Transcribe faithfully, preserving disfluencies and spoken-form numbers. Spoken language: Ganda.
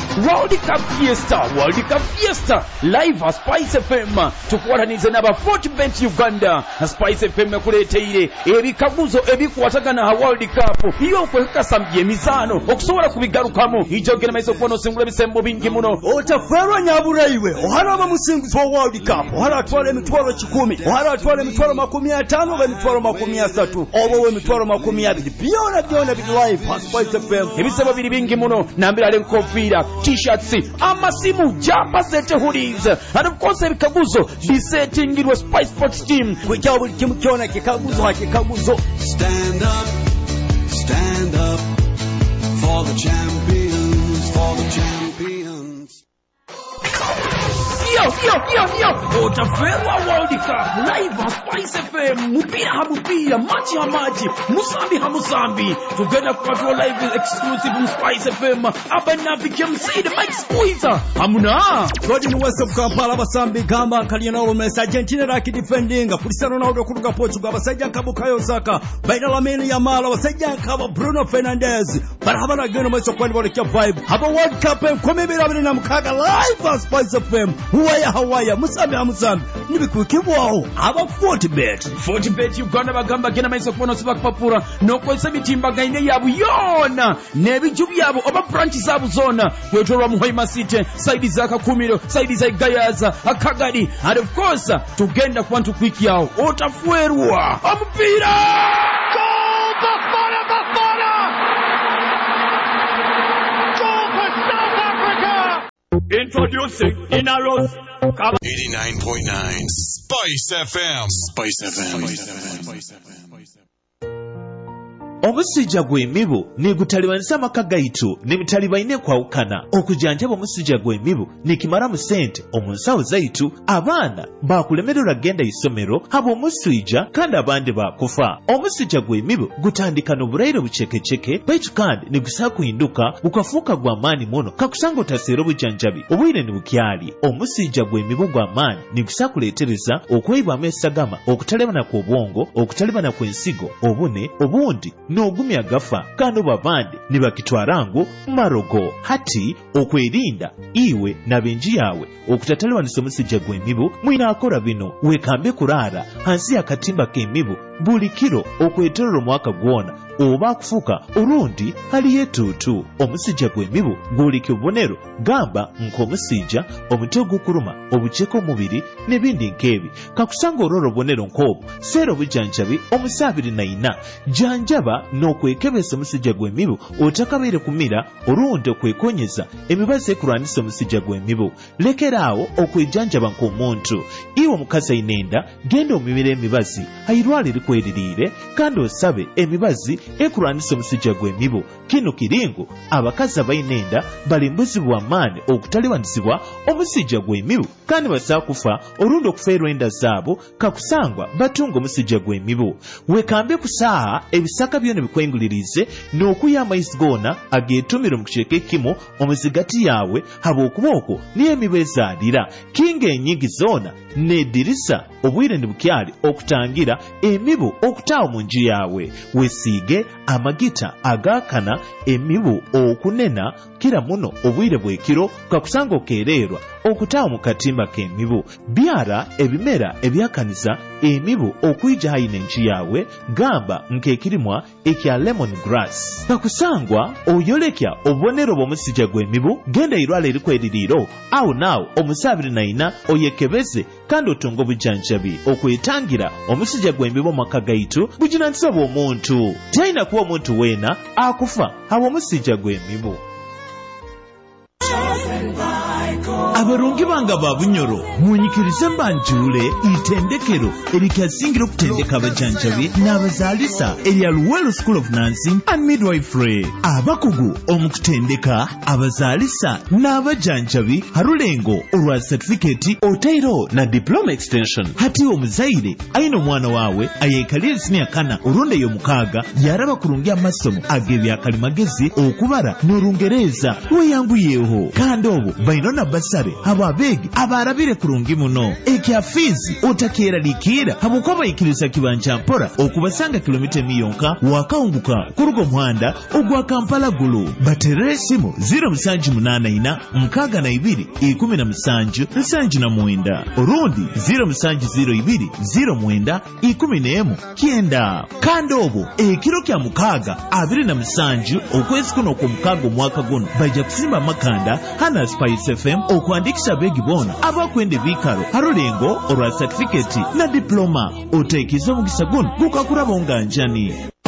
World Cup Fiesta, World Cup Fiesta live at Spice F M. Tukuwatanize n'aba Fortbet Uganda. Spice F M kuleteire ebikaguzo ebikwatagana ha World Cup. Iyo kwekasa emizano okusobola kubigarukamo. Ijogera maiso kuno singula bisembo bingi muno. Otaferwa nyabulaiwe. Ohara abamusinguzi wa World Cup. Ohara atwala emitwalo kikumi. Ohara atwala emitwalo makumi atano oba emitwalo makumi asatu. Oba emitwalo makumi abiri. Byona byona biri live at Spice F M. Ebisebo biri bingi muno. Nambira lenkofira, t-shirts, amasimu, jumper set hoodies. And of course ebikaguzo bisetingirwa Spice Sports team. Kujja buli kimu kyona kikaguzo hakikaguzo. Stand up, stand up for the champions, for the champions. Yo, yo, yo, yo! Otaferwa World Cup live at Spice F M. Mupira ha mupira, machi ha machi, musambi ha musambi. Together kwa live exclusive on Spice F M. Abana became see the Mike Squeezer. Hamuna. Godi ni West of Kampala basambi gamba kalina olumesa Argentina raki defending. Cristiano Ronaldo kuruga Portugal basajja nkabo Kayo Saka. Baina Lamine Yamal basajja nkabo Bruno Fernandes. Barabara geno mweso kwa ndibole kya vibe. Haba World Cup komebera abiri na mukaga live at Spice F M. Huwaya hawaya musambi ha musambi nibikukibwaho aba Fortbet. Fortbet Uganda bagamba gena maiso kuno siba kupapura nokozesa mitimbaganye yabu yona nebiju byabo oba branch zabu zona kwetolwa mu Hoima City side za Kakumiro side za Gayaza Akagadi and of course tugenda kwantu quick yao otafuerwa omupira goal Bafana Bafana goal for South Africa. Introducing Inaros eighty-nine point nine Spice F M. Spice F M. Spice F M. Omusijja gw'emibu negutalibanisa amaka gaitu nebitalibaine kwawukana okujanjaba omusijja gw'emibu nikimara mu sente omunsawo zaitu abaana bakulemererwa genda isomero habo omusijja kandi abandi bakufa. Omusijja gw'emibu gutandika n'obulaire bucekeceke baitu kandi negusaba kuhinduka bukafuuka gw'amaani muno kakusanga otaseera obujanjabi obwire ne bukyali. Omusijja gw'emibu gw'amaani negusaba kuleetereza okweyibwamu esagama okutalebana kw'obwongo okutalebana kw'ensigo obune obundi n'ogumya gafa kandi babandi nibakitwara ngo marogo hati okwerinda iwe nabenji yawe okutatalwanisa omusijja gw'emibu mwina akora bino wekambe kurara hansi akatimba k'emibu buli kiro okwetolera omwaka gwona oba kufuka orundi haliyo etuutu. Omusijja gw'emibu guulika obubonero gamba nk'omusijja omutwe ogukuluma obuceeko omubiri n'ebindi nk'ebi kakusanga olwora obubonero nk'obwo seera obujanjabi omusaabiri na ina janjaba n'okwekebesa omusijja gw'emibu otakabaire kumira olundi okwekonyeza emibazi ekulwanisa omusijja gw'emibu. Lekeraawo okwejanjaba nk'omuntu iwe omukazi ayinenda genda omibira emibazi ayirwale likweririire kandi osabe emibazi ekulwanisa omusijja gw'emibu. Kino kiringo abakazi abayinenda balimbuzibwa amaani okutaliwanisibwa omusijja gw'emibu kandi basaa kufa olundi okufeerwa enda zaabo kakusangwa batunga omusijja gw'emibu. Wekambe kusaaha ebisaka byona bikwengulirize n'okuya amaizi goona ageetumire mu kicweka ekimu omuzigati yawe haba okuba okwo niyo emibu ezaalira kinga enyingi zoona n'eddirisa obwire ne bukyali okutangira emibu okutaawo mu nju yawe. Wesiige amagita agaakana emibu okunena kira muno obwire bw'ekiro kakusanga okeererwa okutaawo mu katimba k'emibu. Byara ebimera ebyakaniza emibu okuyija hayina enju yawe gamba nk'ekirimwa ekya lemon grass. Kakusangwa oyolekya obubonero bw'omusijja gw'emibu genda irwala erikweririiro awo naawo omusaabiri na ina oyekebeze kandi otunga obujanjabi okwetangira omusijja gw'emibu mu maka gaitu buginaanisa bw'omuntu. Talina kuba omuntu weena akufa haba omusijja gw'emibu. Abarungi banga babunyoro munyikirize mbanjule itendekero erikyasingira okutendeka abajanjabi n'abazaalisa erya Luwelo School of Nursing and Midwifery. Abakugu omukutendeka abazaalisa n'abajanjabi harulengo olwa certificate otairo na diploma extension. Hati omuzaire ayina omwana waawe ayekalira senior kana olunde y'omukaaga yaraba kurungia amasomo ag'ebyakalimagezi okubara n'olungereza weyanguyeho kandi obwo bayina na basare abo abegi abarabire kurungi muno ekyafizi otakeraliikira habwokuba bayikiriza kibanja mpora okubasanga kilomita emiyonka wakawunguka ku rugo muhanda ogwa Kampala gulu baterera esimu zero musanju munana ina mukaaga na ibiri ikumi na musanju nsanju na mwenda orundi zero musanju zero ibiri zero mwenda ikumi n'emu kyenda kandi obwo ekiro kya mukaaga abiri na musanju okwezi kuno okw'omukaaga omwaka guno bajja kusimba makanda hana Spice F M okwandikisha begi bona abakwenda ebikalo harulengo olwa certificate na diploma oteekeza omugisa guno gukakuraba nga njani.